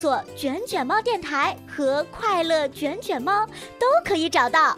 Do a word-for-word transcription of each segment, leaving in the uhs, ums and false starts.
做卷卷猫电台和快乐卷卷猫都可以找到。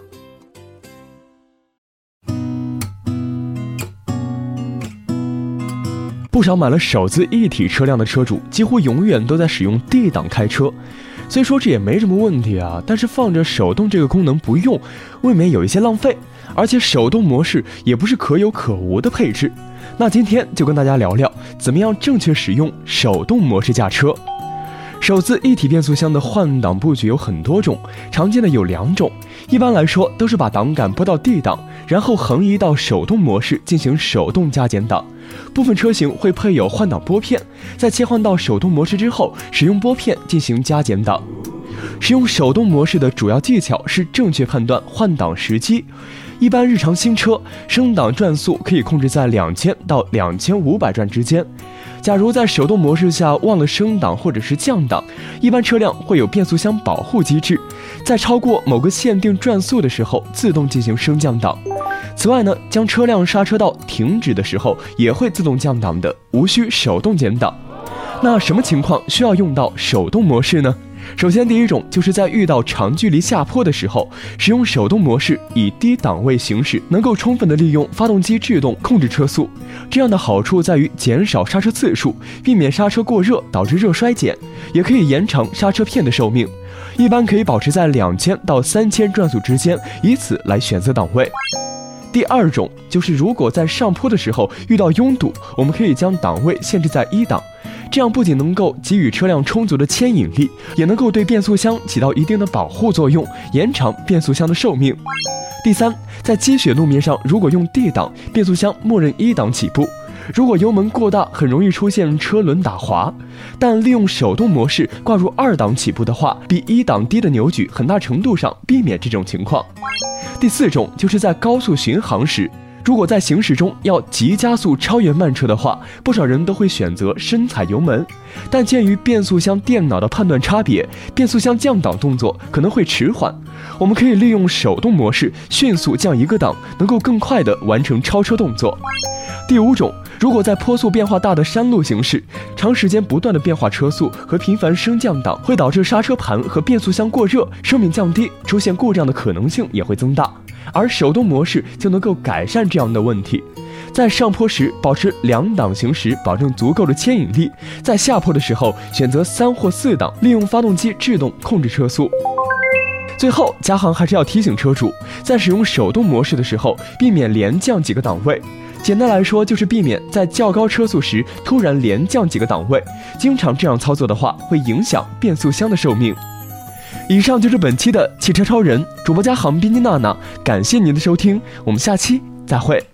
不少买了手自一体车辆的车主几乎永远都在使用 D 档开车，虽说这也没什么问题啊，但是放着手动这个功能不用，未免有一些浪费，而且手动模式也不是可有可无的配置。那今天就跟大家聊聊怎么样正确使用手动模式驾车。手自一体变速箱的换挡布局有很多种，常见的有两种，一般来说都是把档杆拨到 D 档，然后横移到手动模式进行手动加减档。部分车型会配有换挡拨片，在切换到手动模式之后，使用拨片进行加减档。使用手动模式的主要技巧是正确判断换挡时机。一般日常新车升档转速可以控制在两千到两千五百转之间。假如在手动模式下忘了升档或者是降档，一般车辆会有变速箱保护机制，在超过某个限定转速的时候自动进行升降档。此外呢，将车辆刹车到停止的时候也会自动降档的，无需手动减档。那什么情况需要用到手动模式呢？首先第一种就是在遇到长距离下坡的时候，使用手动模式以低档位行驶，能够充分的利用发动机制动控制车速。这样的好处在于减少刹车次数，避免刹车过热导致热衰减，也可以延长刹车片的寿命，一般可以保持在两千到三千转速之间，以此来选择档位。第二种就是如果在上坡的时候遇到拥堵，我们可以将档位限制在一档，这样不仅能够给予车辆充足的牵引力，也能够对变速箱起到一定的保护作用，延长变速箱的寿命。第三，在积雪路面上，如果用 D 档，变速箱默认一档起步，如果油门过大，很容易出现车轮打滑，但利用手动模式挂入二档起步的话，比一档低的扭矩很大程度上避免这种情况。第四种就是在高速巡航时，如果在行驶中要急加速超越慢车的话，不少人都会选择深踩油门，但鉴于变速箱电脑的判断差别，变速箱降档动作可能会迟缓，我们可以利用手动模式迅速降一个档，能够更快地完成超车动作。第五种，如果在坡速变化大的山路行驶，长时间不断的变化车速和频繁升降档会导致刹车盘和变速箱过热，寿命降低，出现故障的可能性也会增大，而手动模式就能够改善这样的问题。在上坡时保持两档行驶，保证足够的牵引力，在下坡的时候选择三或四档，利用发动机制动控制车速。最后，嘉航还是要提醒车主，在使用手动模式的时候，避免连降几个档位。简单来说，就是避免在较高车速时突然连降几个档位，经常这样操作的话，会影响变速箱的寿命。以上就是本期的汽车超人，主播嘉航、宾妮娜娜，感谢您的收听，我们下期再会。